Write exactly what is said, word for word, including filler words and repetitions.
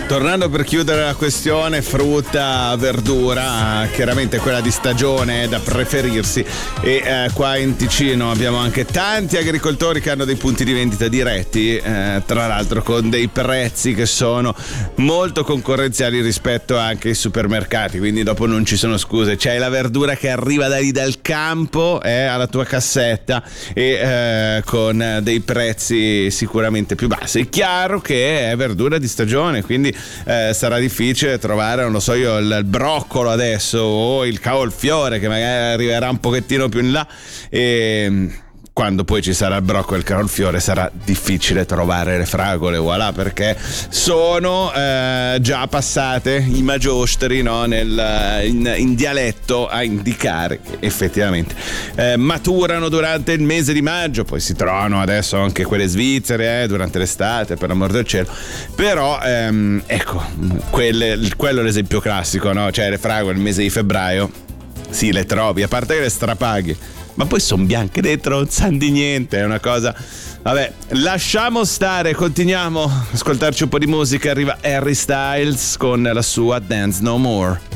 Tornando per chiudere la questione frutta, verdura, chiaramente quella di stagione è da preferirsi e eh, qua in Ticino abbiamo anche tanti agricoltori che hanno dei punti di vendita diretti, eh, tra l'altro con dei prezzi che sono molto concorrenziali rispetto anche ai supermercati, quindi dopo non ci sono scuse, c'hai la verdura che arriva da lì dal campo eh, alla tua cassetta e eh, con dei prezzi sicuramente più bassi. È chiaro che è verdura di stagione, quindi Eh, sarà difficile trovare, non lo so io, il, il broccolo adesso o il cavolfiore che magari arriverà un pochettino più in là, e quando poi ci sarà il broccolo e il cavolfiore sarà difficile trovare le fragole, voilà, perché sono eh, già passate i magiostri, no, nel, in, in dialetto a indicare che effettivamente eh, maturano durante il mese di maggio. Poi si trovano adesso anche quelle svizzere eh, durante l'estate, per amor del cielo, però ehm, ecco, quelle, quello è l'esempio classico, no? Cioè le fragole il mese di febbraio sì, le trovi, a parte che le strapaghi, ma poi sono bianche dentro, non sanno di niente, è una cosa. Vabbè, lasciamo stare, continuiamo a ascoltarci un po' di musica. Arriva Harry Styles con la sua Dance No More.